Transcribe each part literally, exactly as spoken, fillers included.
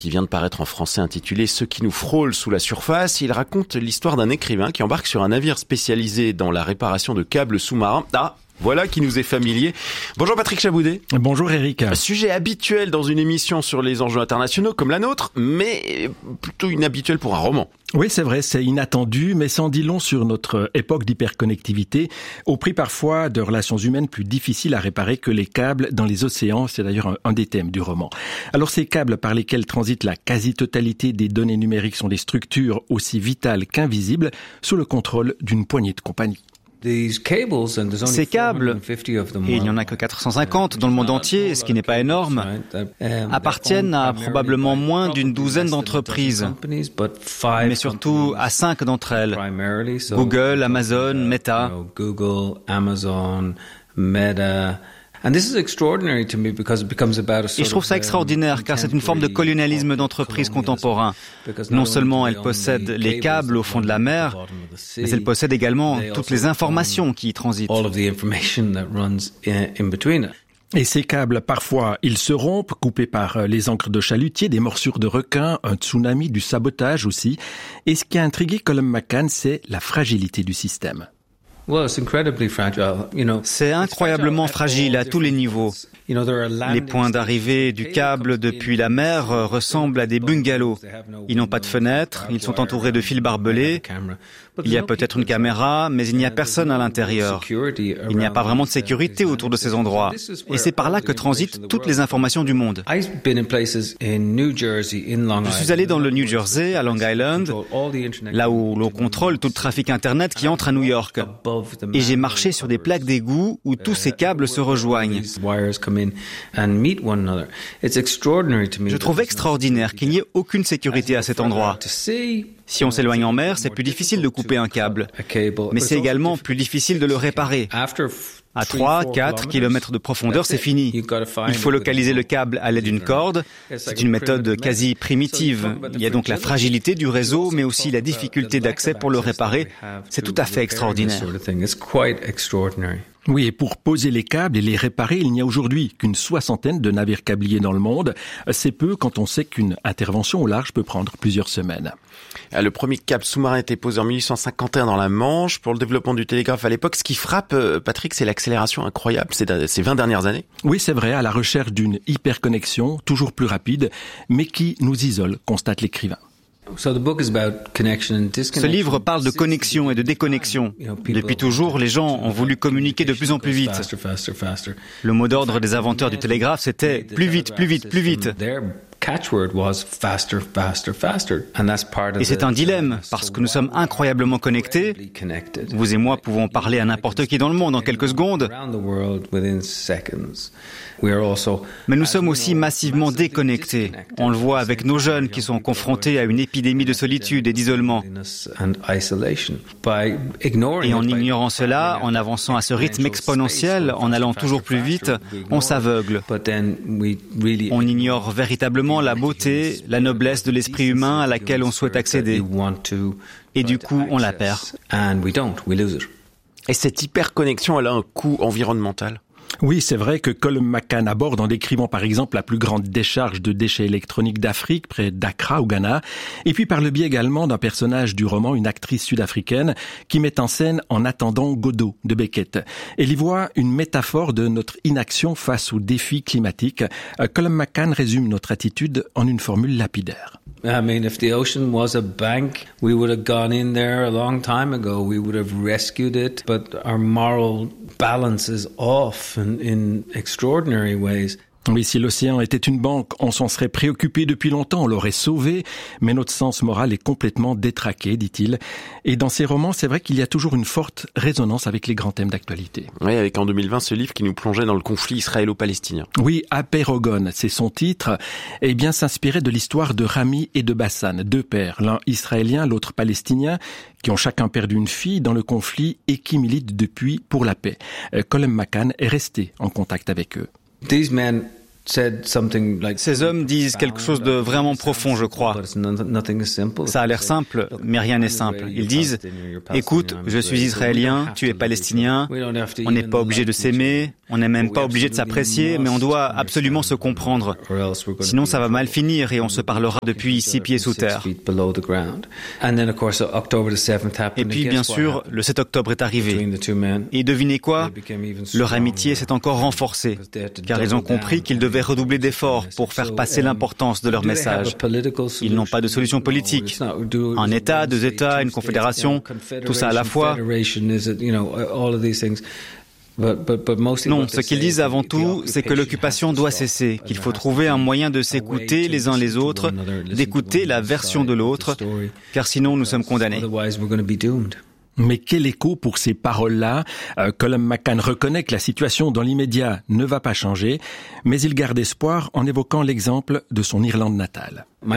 qui vient de paraître en français intitulé « Ceux qui nous frôlent sous la surface ». Il raconte l'histoire d'un écrivain qui embarque sur un navire spécialisé dans la réparation de câbles sous-marins. Ah, voilà qui nous est familier. Bonjour Patrick Chaboudet. Bonjour Eric. Sujet habituel dans une émission sur les enjeux internationaux comme la nôtre, mais plutôt inhabituel pour un roman. Oui, c'est vrai, c'est inattendu, mais ça en dit long sur notre époque d'hyperconnectivité, au prix parfois de relations humaines plus difficiles à réparer que les câbles dans les océans. C'est d'ailleurs un, un des thèmes du roman. Alors ces câbles par lesquels transite la quasi-totalité des données numériques sont des structures aussi vitales qu'invisibles sous le contrôle d'une poignée de compagnies. Ces câbles, et il n'y en a que quatre cent cinquante dans le monde entier, ce qui n'est pas énorme, appartiennent à probablement moins d'une douzaine d'entreprises, mais surtout à cinq d'entre elles. Google, Amazon, Meta. Et je trouve ça extraordinaire car c'est une forme de colonialisme d'entreprises contemporains. Non seulement elles possèdent les câbles au fond de la mer, mais elles possèdent également toutes les informations qui y transitent. Et ces câbles, parfois, ils se rompent, coupés par les ancres de chalutiers, des morsures de requins, un tsunami, du sabotage aussi. Et ce qui a intrigué Colum McCann, c'est la fragilité du système. C'est incroyablement fragile à tous les niveaux. Les points d'arrivée du câble depuis la mer ressemblent à des bungalows. Ils n'ont pas de fenêtres, ils sont entourés de fils barbelés. Il y a peut-être une caméra, mais il n'y a personne à l'intérieur. Il n'y a pas vraiment de sécurité autour de ces endroits. Et c'est par là que transitent toutes les informations du monde. Je suis allé dans le New Jersey, à Long Island, là où l'on contrôle tout le trafic Internet qui entre à New York. Et j'ai marché sur des plaques d'égout où tous ces câbles se rejoignent. Je trouve extraordinaire qu'il n'y ait aucune sécurité à cet endroit. Si on s'éloigne en mer, c'est plus difficile de couper un câble, mais c'est également plus difficile de le réparer. À trois, quatre kilomètres de profondeur, c'est fini. Il faut localiser le câble à l'aide d'une corde. C'est une méthode quasi primitive. Il y a donc la fragilité du réseau, mais aussi la difficulté d'accès pour le réparer. C'est tout à fait extraordinaire. Oui, et pour poser les câbles et les réparer, il n'y a aujourd'hui qu'une soixantaine de navires câbliers dans le monde. C'est peu quand on sait qu'une intervention au large peut prendre plusieurs semaines. Le premier câble sous-marin a été posé en mille huit cent cinquante et un dans la Manche pour le développement du télégraphe à l'époque. Ce qui frappe, Patrick, c'est l'accélération incroyable ces vingt dernières années. Oui, c'est vrai, à la recherche d'une hyperconnexion toujours plus rapide, mais qui nous isole, constate l'écrivain. Ce livre parle de connexion et de déconnexion. Depuis toujours, les gens ont voulu communiquer de plus en plus vite. Le mot d'ordre des inventeurs du télégraphe, c'était « plus vite, plus vite, plus vite ». Et c'est un dilemme, parce que nous sommes incroyablement connectés. Vous et moi pouvons parler à n'importe qui dans le monde en quelques secondes. Mais nous sommes aussi massivement déconnectés. On le voit avec nos jeunes qui sont confrontés à une épidémie de solitude et d'isolement. Et en ignorant cela, en avançant à ce rythme exponentiel, en allant toujours plus vite, on s'aveugle. On ignore véritablement la beauté, la noblesse de l'esprit humain à laquelle on souhaite accéder. Et du coup, on la perd. Et cette hyperconnexion, elle a un coût environnemental ? Oui, c'est vrai que Colum McCann aborde en décrivant par exemple la plus grande décharge de déchets électroniques d'Afrique, près d'Accra au Ghana, et puis par le biais également d'un personnage du roman, une actrice sud-africaine, qui met en scène En attendant Godot de Beckett. Elle y voit une métaphore de notre inaction face aux défis climatiques. Colum McCann résume notre attitude en une formule lapidaire. I mean, if the ocean was a bank, we would have gone in there a long time ago. We would have rescued it, but our moral balance is off in, in extraordinary ways. Oui, si l'océan était une banque, on s'en serait préoccupé depuis longtemps, on l'aurait sauvé, mais notre sens moral est complètement détraqué, dit-il. Et dans ses romans, c'est vrai qu'il y a toujours une forte résonance avec les grands thèmes d'actualité. Oui, avec en deux mille vingt ce livre qui nous plongeait dans le conflit israélo-palestinien. Oui, Apeirogon, c'est son titre, et bien s'inspirait de l'histoire de Rami et de Bassan, deux pères, l'un israélien, l'autre palestinien, qui ont chacun perdu une fille dans le conflit et qui militent depuis pour la paix. Colum McCann est resté en contact avec eux. Ces hommes disent quelque chose de vraiment profond, je crois. Ça a l'air simple, mais rien n'est simple. Ils disent « Écoute, je suis israélien, tu es palestinien, on n'est pas obligé de s'aimer, On n'est même pas obligé de s'apprécier, mais on doit absolument se comprendre. Sinon, ça va mal finir et on se parlera depuis six pieds sous terre. Et puis, bien sûr, le sept octobre est arrivé. Et devinez quoi? Leur amitié s'est encore renforcée, car ils ont compris qu'ils devaient redoubler d'efforts pour faire passer l'importance de leur message. Ils n'ont pas de solution politique. Un État, deux États, une confédération, tout ça à la fois. Non, ce qu'ils disent avant tout, c'est que l'occupation doit cesser, qu'il faut trouver un moyen de s'écouter les uns les autres, d'écouter la version de l'autre, car sinon nous sommes condamnés. Mais quel écho pour ces paroles-là. euh, Colum McCann reconnaît que la situation dans l'immédiat ne va pas changer, mais il garde espoir en évoquant l'exemple de son Irlande natale. Ma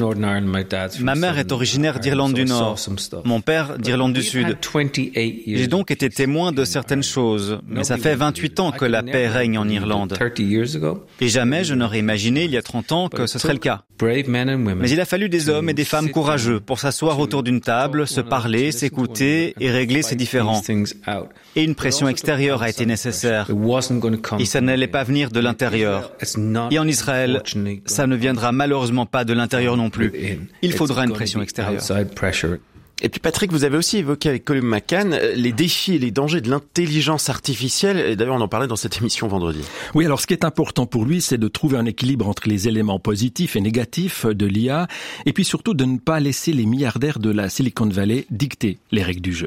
mère est originaire d'Irlande du Nord, mon père d'Irlande du Sud. J'ai donc été témoin de certaines choses, mais ça fait vingt-huit ans que la paix règne en Irlande. Et jamais je n'aurais imaginé il y a trente ans que ce serait le cas. Mais il a fallu des hommes et des femmes courageux pour s'asseoir autour d'une table, se parler, s'écouter et régler ces différends. Et une pression extérieure a été nécessaire. Et ça n'allait pas venir de l'intérieur. Et en Israël, ça ne viendra malheureusement pas de de l'intérieur non plus. Il faudra une pression extérieure. Et puis Patrick, vous avez aussi évoqué avec Colum McCann les défis et les dangers de l'intelligence artificielle. Et d'ailleurs, on en parlait dans cette émission vendredi. Oui, alors ce qui est important pour lui, c'est de trouver un équilibre entre les éléments positifs et négatifs de l'I A, et puis surtout de ne pas laisser les milliardaires de la Silicon Valley dicter les règles du jeu.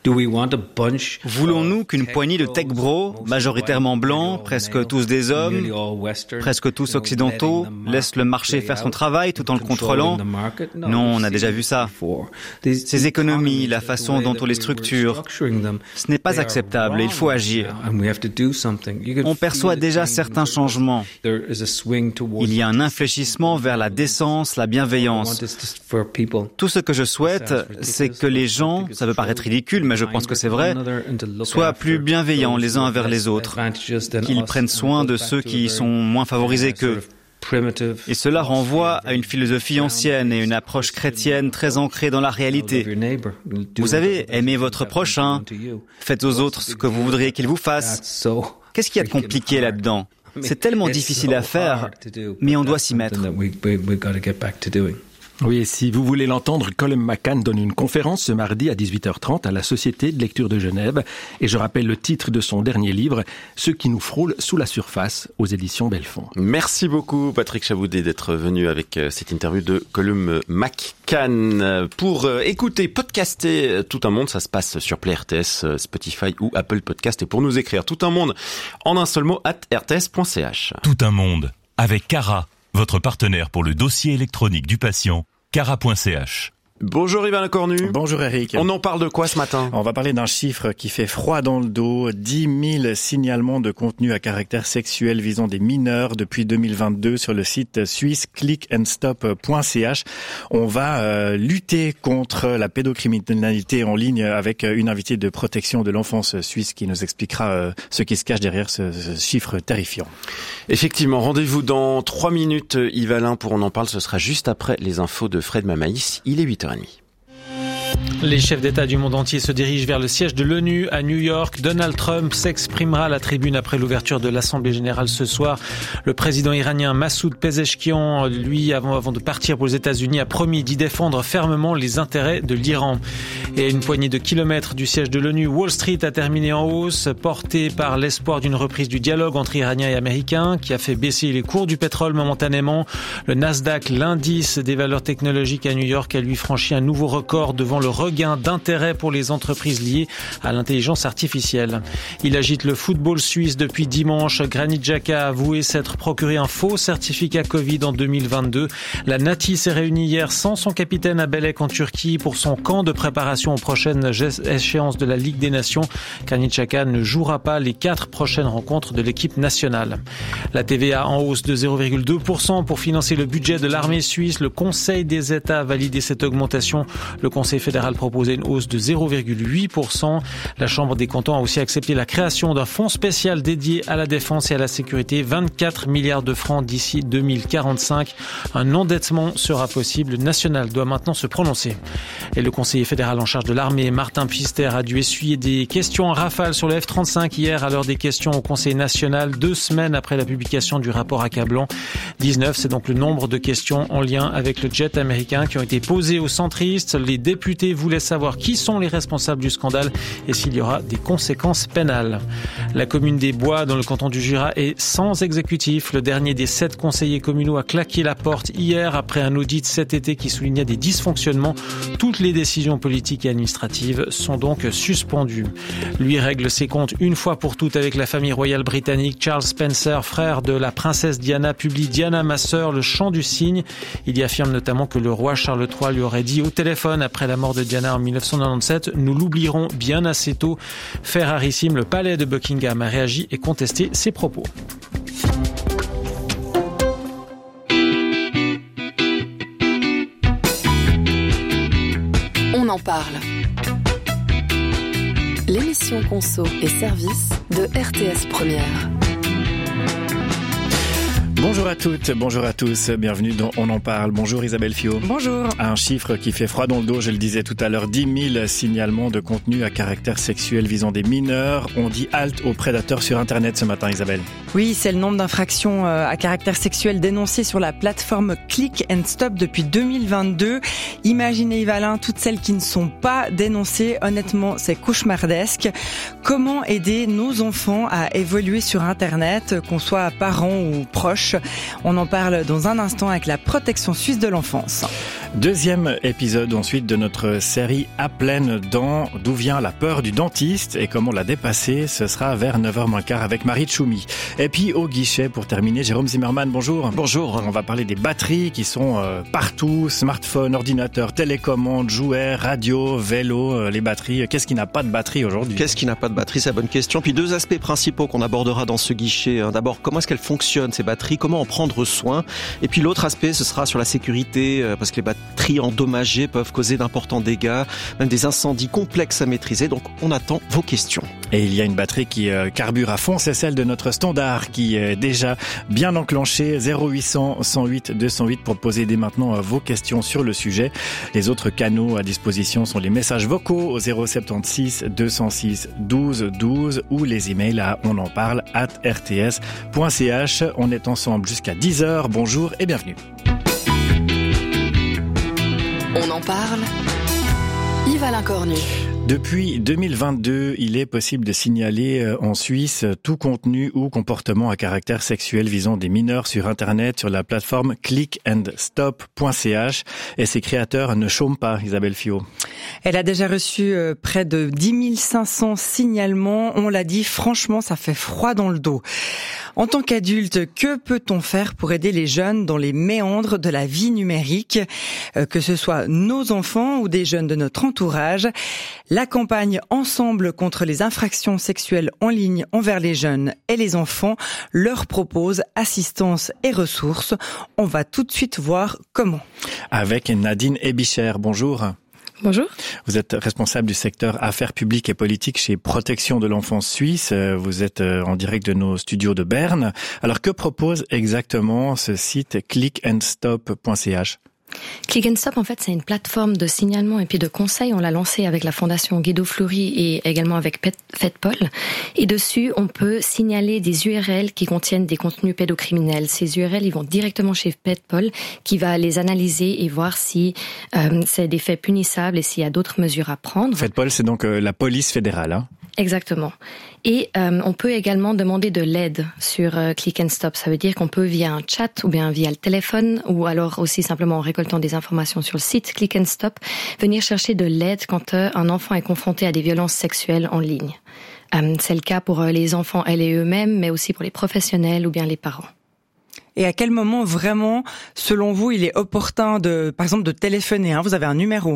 Voulons-nous qu'une poignée de tech bros, majoritairement blancs, presque tous des hommes, presque tous occidentaux, laissent le marché faire son travail tout en le contrôlant? Non, on a déjà vu ça. Ces économies, la façon dont on les structure, ce n'est pas acceptable et il faut agir. On perçoit déjà certains changements. Il y a un infléchissement vers la décence, la bienveillance. Tout ce que je souhaite, c'est que les gens, ça peut paraître ridicule, mais je pense que c'est vrai, soient plus bienveillants les uns envers les autres, qu'ils prennent soin de ceux qui sont moins favorisés qu'eux. Et cela renvoie à une philosophie ancienne et une approche chrétienne très ancrée dans la réalité. Vous savez, aimez votre prochain, faites aux autres ce que vous voudriez qu'ils vous fassent. Qu'est-ce qu'il y a de compliqué là-dedans? C'est tellement difficile à faire, mais on doit s'y mettre. Oui, et si vous voulez l'entendre, Colum McCann donne une conférence ce mardi à dix-huit heures trente à la Société de lecture de Genève. Et je rappelle le titre de son dernier livre, Ceux qui nous frôlent sous la surface, aux éditions Belfond. Merci beaucoup Patrick Chaboudet d'être venu avec cette interview de Colum McCann. Pour écouter, podcaster Tout un monde, ça se passe sur Play R T S, Spotify ou Apple Podcast. Et pour nous écrire Tout un monde en un seul mot, at r t s point c h. Tout un monde, avec Cara, votre partenaire pour le dossier électronique du patient, cara point c h. Bonjour Yvan Lecornu. Bonjour Eric. On en parle de quoi ce matin? On va parler d'un chiffre qui fait froid dans le dos. dix mille signalements de contenu à caractère sexuel visant des mineurs depuis deux mille vingt-deux sur le site suisse click and stop point c h. On va euh, lutter contre la pédocriminalité en ligne avec une invitée de protection de l'enfance suisse qui nous expliquera euh, ce qui se cache derrière ce, ce chiffre terrifiant. Effectivement, rendez-vous dans trois minutes Yves Alain pour On en parle. Ce sera juste après les infos de Fred Mamaïs. Il est huit heures trente. Les chefs d'État du monde entier se dirigent vers le siège de l'ONU à New York. Donald Trump s'exprimera à la tribune après l'ouverture de l'Assemblée générale ce soir. Le président iranien Massoud Pezeshkian, lui, avant, avant de partir pour les États-Unis, a promis d'y défendre fermement les intérêts de l'Iran. Et à une poignée de kilomètres du siège de l'ONU, Wall Street a terminé en hausse, porté par l'espoir d'une reprise du dialogue entre Iraniens et Américains, qui a fait baisser les cours du pétrole momentanément. Le Nasdaq, l'indice des valeurs technologiques à New York, a lui franchi un nouveau record devant le regain d'intérêt pour les entreprises liées à l'intelligence artificielle. Il agite le football suisse depuis dimanche. Granit Xhaka a avoué s'être procuré un faux certificat Covid en deux mille vingt-deux. La Nati s'est réunie hier sans son capitaine à Bélek en Turquie pour son camp de préparation aux prochaines échéances de la Ligue des Nations. Granit Xhaka ne jouera pas les quatre prochaines rencontres de l'équipe nationale. La T V A en hausse de zéro virgule deux pour cent pour financer le budget de l'armée suisse. Le Conseil des États a validé cette augmentation. Le Conseil fédéral fédéral proposait une hausse de zéro virgule huit pour cent. La Chambre des cantons a aussi accepté la création d'un fonds spécial dédié à la défense et à la sécurité, vingt-quatre milliards de francs d'ici deux mille quarante-cinq. Un endettement sera possible. Le national doit maintenant se prononcer. Et le conseiller fédéral en charge de l'armée, Martin Pfister, a dû essuyer des questions en rafale sur le F trente-cinq hier à l'heure des questions au Conseil national, deux semaines après la publication du rapport accablant. dix-neuf, c'est donc le nombre de questions en lien avec le jet américain qui ont été posées aux centristes. Les députés voulaient savoir qui sont les responsables du scandale et s'il y aura des conséquences pénales. La commune des Bois, dans le canton du Jura, est sans exécutif. Le dernier des sept conseillers communaux a claqué la porte hier après un audit cet été qui soulignait des dysfonctionnements. Toutes les décisions politiques et administratives sont donc suspendues. Lui règle ses comptes une fois pour toutes avec la famille royale britannique. Charles Spencer, frère de la princesse Diana, publie Diana, ma sœur, le chant du cygne. Il y affirme notamment que le roi Charles trois lui aurait dit au téléphone après la mort de Diana en dix-neuf cent quatre-vingt-dix-sept « Nous l'oublierons bien assez tôt ». Fait rarissime, le palais de Buckingham a réagi et contesté ses propos. On en parle. L'émission Conso et Service de R T S Première. Bonjour à toutes, bonjour à tous, bienvenue dans On en parle. Bonjour Isabelle Fio. Bonjour. Un chiffre qui fait froid dans le dos, je le disais tout à l'heure, dix mille signalements de contenu à caractère sexuel visant des mineurs. On dit halte aux prédateurs sur Internet ce matin, Isabelle. Oui, c'est le nombre d'infractions à caractère sexuel dénoncées sur la plateforme Click and Stop depuis deux mille vingt-deux. Imaginez, Yvalin, toutes celles qui ne sont pas dénoncées. Honnêtement, c'est cauchemardesque. Comment aider nos enfants à évoluer sur Internet, qu'on soit parents ou proches? On en parle dans un instant avec la protection suisse de l'enfance. Deuxième épisode ensuite de notre série à pleines dents. D'où vient la peur du dentiste et comment la dépasser? Ce sera vers neuf heures moins quart avec Marie Tchoumi. Et puis au guichet pour terminer, Jérôme Zimmermann, bonjour. Bonjour. On va parler des batteries qui sont euh, partout, smartphone, ordinateur, télécommande, jouets, radio, vélo, euh, les batteries. Qu'est-ce qui n'a pas de batterie aujourd'hui? Qu'est-ce qui n'a pas de batterie? C'est la bonne question. Puis deux aspects principaux qu'on abordera dans ce guichet. D'abord, comment est-ce qu'elles fonctionnent ces batteries? Comment en prendre soin? Et puis l'autre aspect, ce sera sur la sécurité, euh, parce que les batteries endommagées peuvent causer d'importants dégâts, même des incendies complexes à maîtriser. Donc on attend vos questions. Et il y a une batterie qui euh, carbure à fond, c'est celle de notre standard qui est déjà bien enclenchée. zéro huit cents cent huit deux cent huit pour poser dès maintenant euh, vos questions sur le sujet. Les autres canaux à disposition sont les messages vocaux au zéro sept six deux zéro six douze douze ou les emails à onenparle arobase r t s point c h. On est ensemble jusqu'à dix heures. Bonjour et bienvenue. On en parle. Yvalin Cornu. Depuis deux mille vingt-deux, il est possible de signaler en Suisse tout contenu ou comportement à caractère sexuel visant des mineurs sur Internet sur la plateforme click and stop point c h et ses créateurs ne chôment pas, Isabelle Fio. Elle a déjà reçu près de dix mille cinq cents signalements. On l'a dit, franchement, ça fait froid dans le dos. En tant qu'adulte, que peut-on faire pour aider les jeunes dans les méandres de la vie numérique, que ce soit nos enfants ou des jeunes de notre entourage? La campagne Ensemble contre les infractions sexuelles en ligne envers les jeunes et les enfants leur propose assistance et ressources. On va tout de suite voir comment. Avec Nadine Ebicher, bonjour. Bonjour. Vous êtes responsable du secteur affaires publiques et politiques chez Protection de l'enfance suisse. Vous êtes en direct de nos studios de Berne. Alors que propose exactement ce site click and stop point c h? Click and Stop, en fait, c'est une plateforme de signalement et puis de conseils. On l'a lancé avec la fondation Guido Fleury et également avec FedPol. Et dessus, on peut signaler des U R L qui contiennent des contenus pédocriminels. Ces U R L, ils vont directement chez FedPol qui va les analyser et voir si euh, c'est des faits punissables et s'il y a d'autres mesures à prendre. FedPol, c'est donc euh, la police fédérale, hein? Exactement. Et euh, on peut également demander de l'aide sur euh, Click and Stop. Ça veut dire qu'on peut via un chat ou bien via le téléphone ou alors aussi simplement en récoltant des informations sur le site Click and Stop, venir chercher de l'aide quand euh, un enfant est confronté à des violences sexuelles en ligne. Euh, c'est le cas pour euh, les enfants elles et eux-mêmes, mais aussi pour les professionnels ou bien les parents. Et à quel moment vraiment, selon vous, il est opportun de, par exemple, de téléphoner, hein, vous avez un numéro?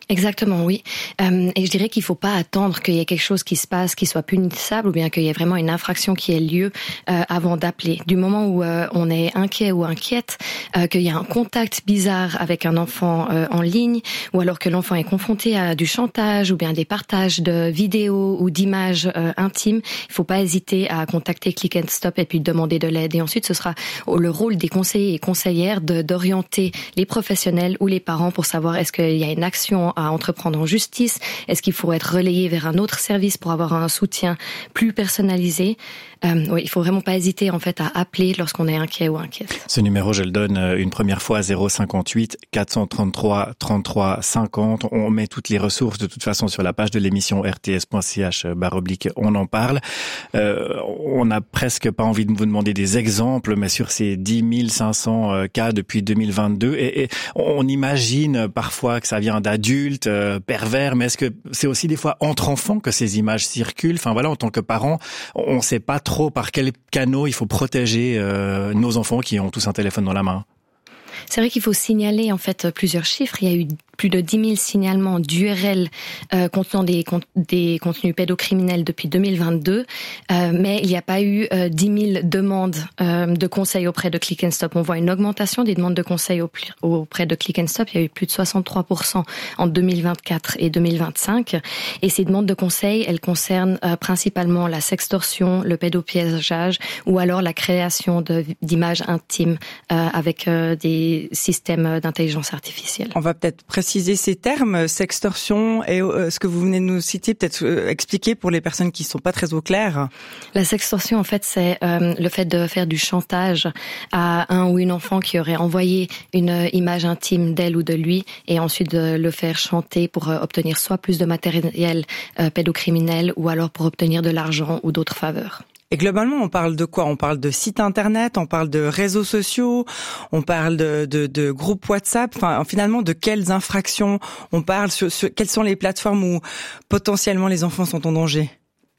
Exactement, oui. Euh, et je dirais qu'il ne faut pas attendre qu'il y ait quelque chose qui se passe, qui soit punissable, ou bien qu'il y ait vraiment une infraction qui ait lieu euh, avant d'appeler. Du moment où euh, on est inquiet ou inquiète, euh, qu'il y a un contact bizarre avec un enfant euh, en ligne, ou alors que l'enfant est confronté à du chantage, ou bien des partages de vidéos ou d'images euh, intimes, il ne faut pas hésiter à contacter Click and Stop et puis demander de l'aide. Et ensuite, ce sera le rôle des conseillers et conseillères de, d'orienter les professionnels ou les parents pour savoir est-ce qu'il y a une action à entreprendre en justice, est-ce qu'il faut être relayé vers un autre service pour avoir un soutien plus personnalisé. Euh, oui, il faut vraiment pas hésiter en fait à appeler lorsqu'on est inquiet ou inquiète. Ce numéro, je le donne une première fois, zéro cinquante-huit quatre cent trente-trois trente-trois cinquante. On met toutes les ressources de toute façon sur la page de l'émission r t s point c h barre oblique on en parle. Euh, on n'a presque pas envie de vous demander des exemples, mais sur ces dix mille cinq cents cas depuis deux mille vingt-deux, et, et on imagine parfois que ça vient d'adultes euh, pervers, mais est-ce que c'est aussi des fois entre enfants que ces images circulent? Enfin voilà, en tant que parents, on ne sait pas trop par quels canaux il faut protéger euh, nos enfants qui ont tous un téléphone dans la main. C'est vrai qu'il faut signaler en fait plusieurs chiffres. Il y a eu plus de dix mille signalements d'U R L euh, contenant des, des contenus pédocriminels depuis deux mille vingt-deux, euh, mais il n'y a pas eu euh, dix mille demandes euh, de conseils auprès de Click and Stop. On voit une augmentation des demandes de conseils auprès de Click and Stop. Il y a eu plus de soixante-trois pour cent en deux mille vingt-quatre et deux mille vingt-cinq. Et ces demandes de conseils, elles concernent euh, principalement la sextorsion, le pédopiégeage ou alors la création de, d'images intimes euh, avec euh, des systèmes d'intelligence artificielle. On va peut-être préciser ces termes, sextorsion et euh, ce que vous venez de nous citer, peut-être euh, expliquer pour les personnes qui ne sont pas très au clair. La sextorsion, en fait, c'est euh, le fait de faire du chantage à un ou une enfant qui aurait envoyé une image intime d'elle ou de lui et ensuite de le faire chanter pour euh, obtenir soit plus de matériel euh, pédocriminel ou alors pour obtenir de l'argent ou d'autres faveurs. Et globalement, on parle de quoi? On parle de sites internet, on parle de réseaux sociaux, on parle de, de, de groupes WhatsApp. Enfin, finalement, de quelles infractions on parle? Sur, sur, quelles sont les plateformes où potentiellement les enfants sont en danger?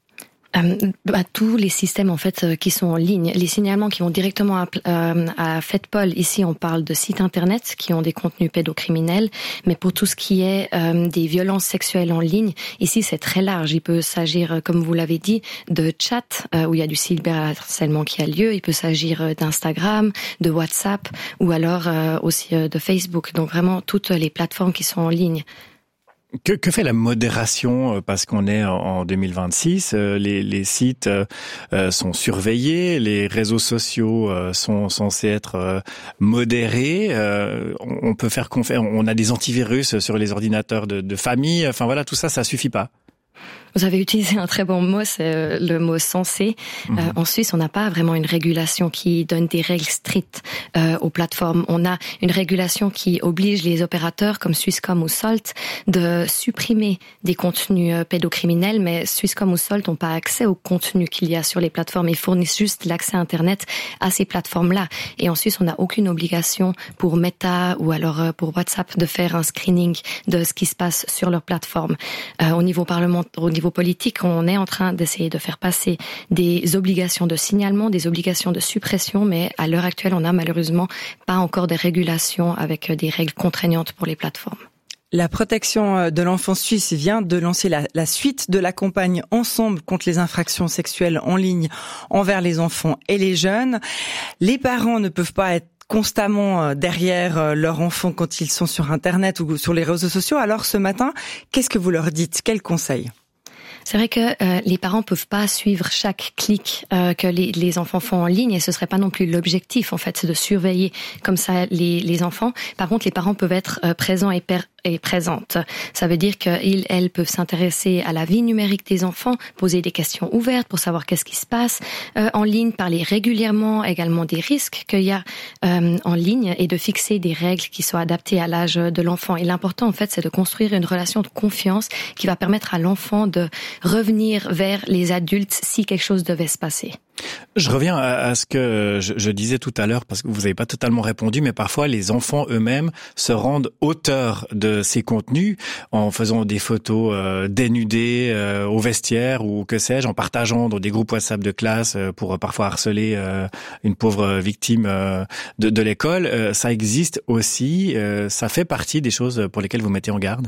Euh, bah, tous les systèmes en fait euh, qui sont en ligne, les signalements qui vont directement à, euh, à FedPol. Ici, on parle de sites internet qui ont des contenus pédocriminels, mais pour tout ce qui est euh, des violences sexuelles en ligne, ici c'est très large. Il peut s'agir, comme vous l'avez dit, de chat euh, où il y a du cyberharcèlement qui a lieu. Il peut s'agir d'Instagram, de WhatsApp ou alors euh, aussi euh, de Facebook. Donc vraiment toutes les plateformes qui sont en ligne. Que, que fait la modération, parce qu'on est en deux mille vingt-six, les, les sites euh, sont surveillés, les réseaux sociaux euh, sont censés être euh, modérés, euh, on peut faire confiance, on a des antivirus sur les ordinateurs de, de famille, enfin voilà, tout ça, ça suffit pas. Vous avez utilisé un très bon mot, c'est le mot censé. Mmh. Euh, en Suisse, on n'a pas vraiment une régulation qui donne des règles strictes euh, aux plateformes. On a une régulation qui oblige les opérateurs comme Swisscom ou Salt de supprimer des contenus euh, pédocriminels, mais Swisscom ou Salt n'ont pas accès aux contenus qu'il y a sur les plateformes. Ils fournissent juste l'accès Internet à ces plateformes-là. Et en Suisse, on n'a aucune obligation pour Meta ou alors euh, pour WhatsApp de faire un screening de ce qui se passe sur leur plateforme. Euh, au niveau parlementaire, au niveau politique, on est en train d'essayer de faire passer des obligations de signalement, des obligations de suppression, mais à l'heure actuelle, on n'a malheureusement pas encore des régulations avec des règles contraignantes pour les plateformes. La protection de l'enfance suisse vient de lancer la, la suite de la campagne Ensemble contre les infractions sexuelles en ligne envers les enfants et les jeunes. Les parents ne peuvent pas être constamment derrière leurs enfants quand ils sont sur Internet ou sur les réseaux sociaux. Alors ce matin, qu'est-ce que vous leur dites? Quels conseils? C'est vrai que euh, les parents peuvent pas suivre chaque clic euh, que les, les enfants font en ligne et ce serait pas non plus l'objectif en fait, c'est de surveiller comme ça les, les enfants. Par contre, les parents peuvent être euh, présents et, per- et présentes. Ça veut dire qu'ils, elles peuvent s'intéresser à la vie numérique des enfants, poser des questions ouvertes pour savoir qu'est-ce qui se passe euh, en ligne, parler régulièrement également des risques qu'il y a euh, en ligne et de fixer des règles qui soient adaptées à l'âge de l'enfant. Et l'important en fait, c'est de construire une relation de confiance qui va permettre à l'enfant de revenir vers les adultes si quelque chose devait se passer. Je reviens à ce que je, je disais tout à l'heure, parce que vous n'avez pas totalement répondu, mais parfois les enfants eux-mêmes se rendent auteurs de ces contenus en faisant des photos euh, dénudées euh, au vestiaire ou que sais-je, en partageant dans des groupes WhatsApp de classe euh, pour euh, parfois harceler euh, une pauvre victime euh, de, de l'école. Euh, ça existe aussi, euh, ça fait partie des choses pour lesquelles vous mettez en garde?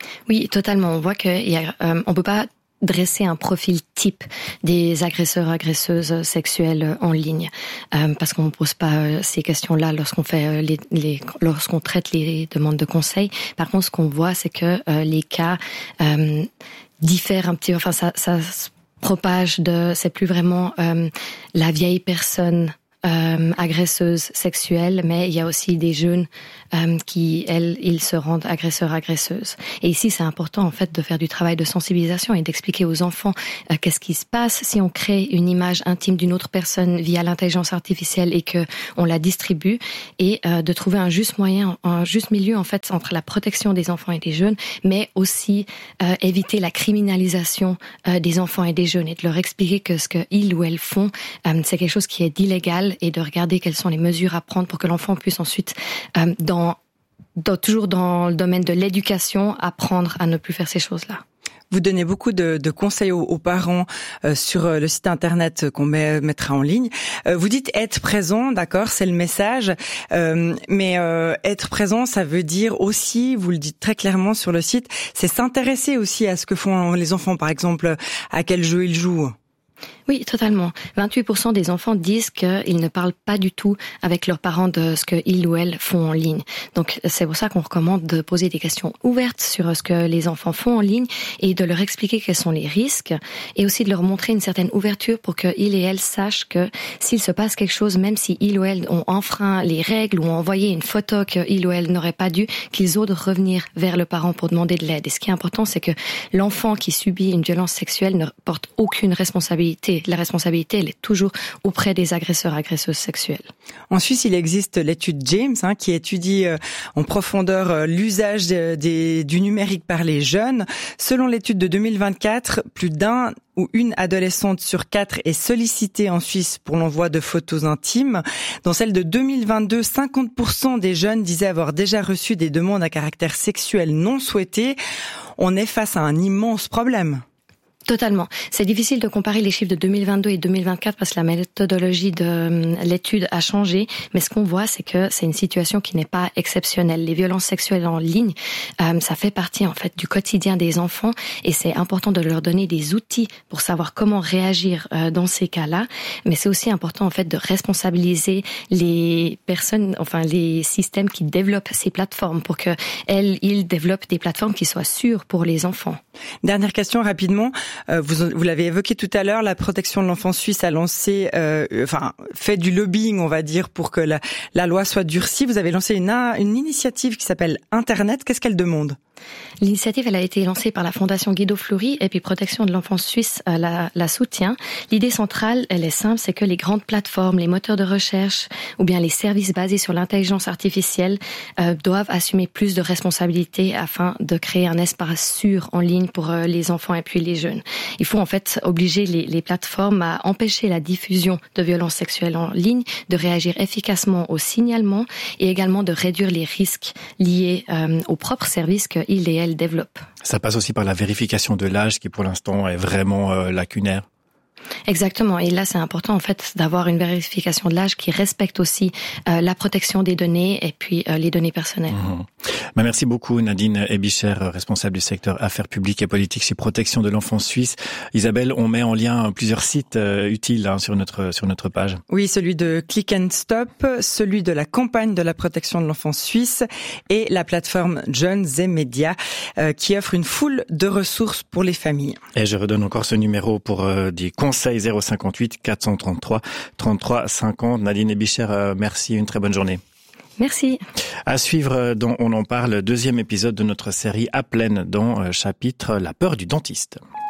Oui, totalement. On voit qu'il y a, euh, on peut pas dresser un profil type des agresseurs agresseuses sexuelles en ligne euh, parce qu'on ne pose pas ces questions-là lorsqu'on fait les, les lorsqu'on traite les demandes de conseil. Par contre, ce qu'on voit, c'est que euh, les cas euh, diffèrent un petit peu. Enfin, ça, ça se propage de. C'est plus vraiment euh, la vieille personne Euh, agresseuses sexuelles, mais il y a aussi des jeunes euh, qui, elles, ils se rendent agresseurs, agresseuses. Et ici, c'est important, en fait, de faire du travail de sensibilisation et d'expliquer aux enfants euh, qu'est-ce qui se passe si on crée une image intime d'une autre personne via l'intelligence artificielle et que on la distribue, et euh, de trouver un juste moyen, un juste milieu, en fait, entre la protection des enfants et des jeunes, mais aussi euh, éviter la criminalisation euh, des enfants et des jeunes, et de leur expliquer que ce qu'ils ou elles font, euh, c'est quelque chose qui est illégal, et de regarder quelles sont les mesures à prendre pour que l'enfant puisse ensuite, euh, dans, dans, toujours dans le domaine de l'éducation, apprendre à ne plus faire ces choses-là. Vous donnez beaucoup de, de conseils aux, aux parents euh, sur le site internet qu'on met, mettra en ligne. Euh, vous dites être présent, d'accord, c'est le message. Euh, mais euh, être présent, ça veut dire aussi, vous le dites très clairement sur le site, c'est s'intéresser aussi à ce que font les enfants, par exemple, à quel jeu ils jouent. Oui, totalement. vingt-huit pour cent des enfants disent qu'ils ne parlent pas du tout avec leurs parents de ce qu'ils ou elles font en ligne. Donc, c'est pour ça qu'on recommande de poser des questions ouvertes sur ce que les enfants font en ligne et de leur expliquer quels sont les risques, et aussi de leur montrer une certaine ouverture pour qu'ils et elles sachent que s'il se passe quelque chose, même si ils ou elles ont enfreint les règles ou ont envoyé une photo qu'ils ou elles n'auraient pas dû, qu'ils osent revenir vers le parent pour demander de l'aide. Et ce qui est important, c'est que l'enfant qui subit une violence sexuelle ne porte aucune responsabilité. La responsabilité, elle est toujours auprès des agresseurs, agresseuses sexuelles. En Suisse, il existe l'étude James, hein, qui étudie euh, en profondeur euh, l'usage de, des, du numérique par les jeunes. Selon l'étude de deux mille vingt-quatre, plus d'un ou une adolescente sur quatre est sollicitée en Suisse pour l'envoi de photos intimes. Dans celle de deux mille vingt-deux, cinquante pour cent des jeunes disaient avoir déjà reçu des demandes à caractère sexuel non souhaitées. On est face à un immense problème. Totalement. C'est difficile de comparer les chiffres de deux mille vingt-deux et deux mille vingt-quatre parce que la méthodologie de l'étude a changé. Mais ce qu'on voit, c'est que c'est une situation qui n'est pas exceptionnelle. Les violences sexuelles en ligne, euh, ça fait partie en fait du quotidien des enfants, et c'est important de leur donner des outils pour savoir comment réagir euh, dans ces cas-là. Mais c'est aussi important en fait de responsabiliser les personnes, enfin les systèmes qui développent ces plateformes pour que elles, ils développent des plateformes qui soient sûres pour les enfants. Dernière question rapidement. Euh, vous, vous l'avez évoqué tout à l'heure, la protection de l'enfance suisse a lancé, euh, enfin, fait du lobbying, on va dire, pour que la, la loi soit durcie. Vous avez lancé une, une initiative qui s'appelle Internet. Qu'est-ce qu'elle demande ? L'initiative, elle a été lancée par la Fondation Guido Fleury, et puis Protection de l'enfance suisse euh, la, la soutient. L'idée centrale, elle est simple, c'est que les grandes plateformes, les moteurs de recherche ou bien les services basés sur l'intelligence artificielle euh, doivent assumer plus de responsabilités afin de créer un espace sûr en ligne pour euh, les enfants et puis les jeunes. Il faut en fait obliger les, les plateformes à empêcher la diffusion de violences sexuelles en ligne, de réagir efficacement au signalement et également de réduire les risques liés euh, aux propres services que il et elle développent. Ça passe aussi par la vérification de l'âge qui pour l'instant est vraiment euh, lacunaire. Exactement. Et là, c'est important en fait d'avoir une vérification de l'âge qui respecte aussi euh, la protection des données et puis euh, les données personnelles. Mmh. Bah, merci beaucoup Nadine Ebicher, responsable du secteur affaires publiques et politiques chez Protection de l'enfance suisse. Isabelle, on met en lien plusieurs sites euh, utiles hein, sur notre sur notre page. Oui, celui de Click and Stop, celui de la campagne de la protection de l'enfance suisse et la plateforme Jeunes et Médias euh, qui offre une foule de ressources pour les familles. Et je redonne encore ce numéro pour euh, des conseils zéro cinquante-huit quatre cent trente-trois trente-trois cinquante. Nadine Ebicher, euh, merci, une très bonne journée. Merci. À suivre dans On en parle, deuxième épisode de notre série à pleine dans euh, chapitre La peur du dentiste.